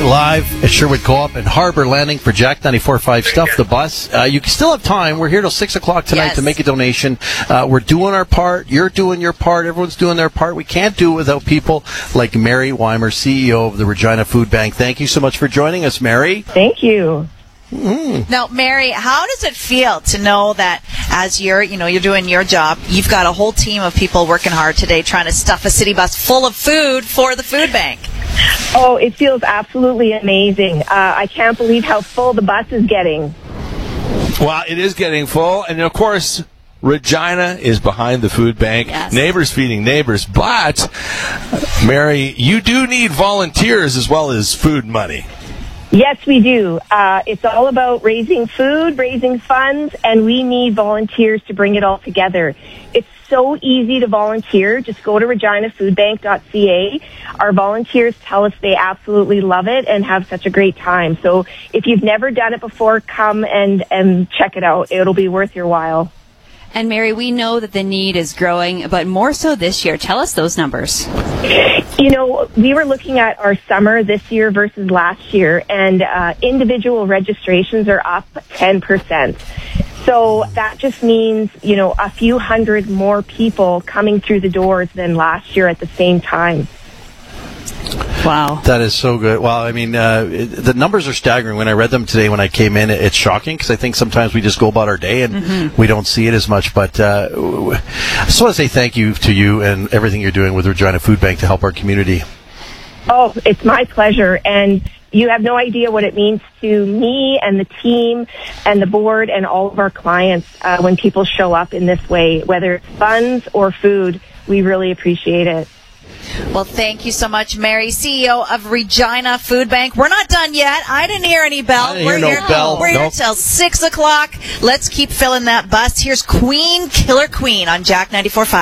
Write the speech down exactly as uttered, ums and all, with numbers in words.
live at Sherwood Co-op and Harbor Landing for Jack ninety-four point five Stuff the Bus. Uh, you still have time. We're here till six o'clock tonight yes. to make a donation. Uh, we're doing our part. You're doing your part. Everyone's doing their part. We can't do it without people like Mary Weimer, C E O of the Regina Food Bank. Thank you so much for joining us, Mary. Thank you. Mm. Now, Mary, how does it feel to know that as you're, you know, you're doing your job, you've got a whole team of people working hard today trying to stuff a city bus full of food for the food bank? Oh, it feels absolutely amazing. Uh, I can't believe how full the bus is getting. Well, it is getting full, and of course, Regina is behind the food bank. Yes. Neighbors feeding neighbors. But, Mary, you do need volunteers as well as food money. Yes, we do. Uh, it's all about raising food, raising funds, and we need volunteers to bring it all together. It's so easy to volunteer. Just go to regina food bank dot c a. Our volunteers tell us they absolutely love it and have such a great time. So if you've never done it before, come and, and check it out. It'll be worth your while. And Mary, we know that the need is growing, but more so this year. Tell us those numbers. You know, we were looking at our summer this year versus last year, and uh, individual registrations are up ten percent. So that just means, you know, a few hundred more people coming through the doors than last year at the same time. Wow. That is so good. Well, I mean, uh, it, the numbers are staggering. When I read them today when I came in, it, it's shocking because I think sometimes we just go about our day and mm-hmm. we don't see it as much. But uh, I just want to say thank you to you and everything you're doing with Regina Food Bank to help our community. Oh, it's my pleasure. And you have no idea what it means to me and the team and the board and all of our clients uh, when people show up in this way, whether it's funds or food. We really appreciate it. Well, thank you so much, Mary, C E O of Regina Food Bank. We're not done yet. I didn't hear any bell. I didn't we're hear no here, bell. We're here Nope. till six o'clock. Let's keep filling that bus. Here's Queen, Killer Queen on Jack ninety-four point five.